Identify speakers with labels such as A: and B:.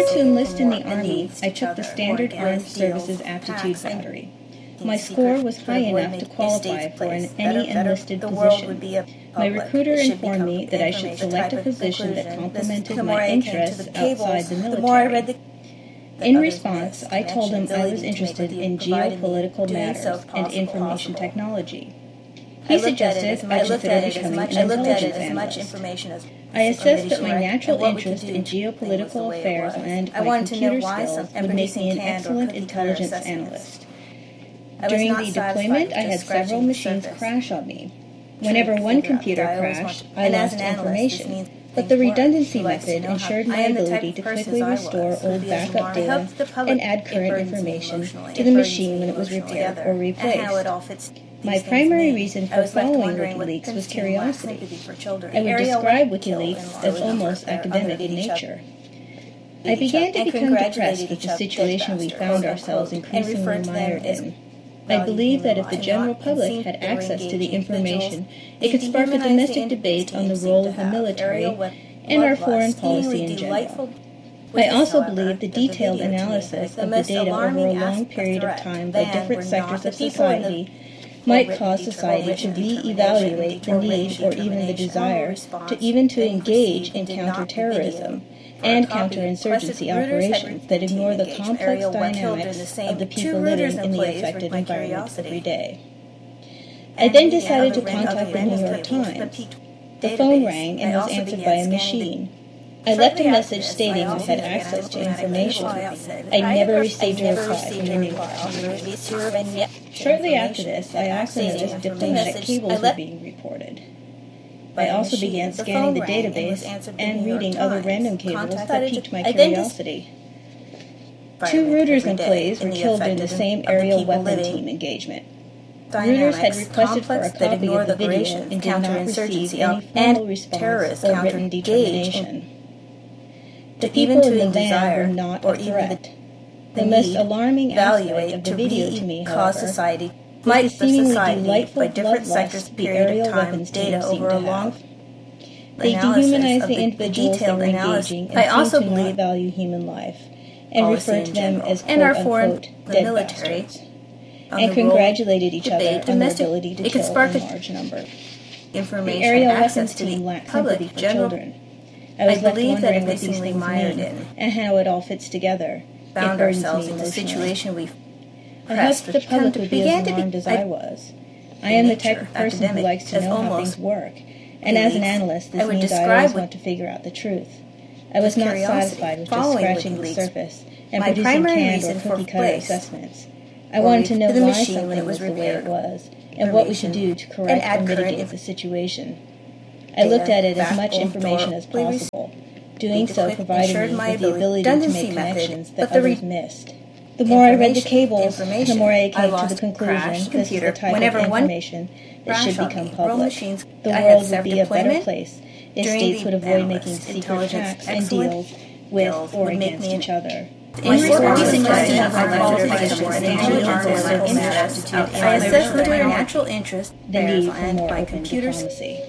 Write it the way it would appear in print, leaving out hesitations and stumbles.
A: to enlist in the Army, I took the standard Armed Services Aptitude Battery. My score was high enough to qualify for any enlisted position. My recruiter informed me that I should select a position that complemented my interests outside the military. In response, I told him I was interested in geopolitical matters and information technology. He suggested I consider becoming an intelligence analyst. I assessed that my natural interest in geopolitical affairs and my computer skills would make me an excellent intelligence analyst. During the deployment, I had several machines crash on me. Whenever one computer crashed, I lost information, but the redundancy method ensured my ability to quickly restore old backup data and add current information to the machine when it was repaired or replaced. My primary reason for following WikiLeaks was curiosity. I would describe WikiLeaks as almost academic in nature. I began to become depressed with the situation we found ourselves increasingly mired in. I believe that if the general public had access to the information, it could spark a domestic debate on the role of the military and our foreign policy in general. I also believe the detailed analysis of the data over a long period of time by different sectors of society might cause society to re-evaluate the need or even the desire to engage in counterterrorism and counterinsurgency operations that ignore the complex dynamics of the people living in the affected environments every day. I then decided to contact the New York Times. The phone rang and was answered by a machine. I left a message stating I had access to information. I never received a reply from the New York Times. Shortly after this, I also noticed diplomatic cables were being reported. I also began scanning the database and reading other random cables that piqued my curiosity. 2 Reuters employees were killed during the same aerial weapon team engagement. Reuters had requested for a copy of the video and did not receive any formal response or written determination. The people in the van were not a threat. The most alarming aspect of the video to me, however, might the seemingly delightful bloodlust the aerial weapons data over a long. They dehumanize the individuals they were engaging and seem to not value human life, and refer to them as quote-unquote dead bastards, and congratulated each other on their ability to kill a large number. The aerial weapons team lacked sympathy for children. I was left wondering what these things mean and how it all fits together. It burdens me emotionally. I hoped the public would be as alarmed as I was. I am the type of person who likes to know how things work, and as an analyst, this means I always want to figure out the truth. I was not satisfied with just scratching the surface and producing canned or cookie-cutter assessments. I wanted to know why something was the way it was, and what we should do to correct or mitigate the situation. I looked at it as much information as possible, doing so provided me with the ability to make connections that others missed. The more I read the cables, the more I came to the conclusion this is the type of information that should become public. The world would be a better place if states would avoid making secret pacts and deals with or against each other. In response to suggestion of our qualifications and intelligence and aptitude, I assessed their natural interest, the need for more open diplomacy.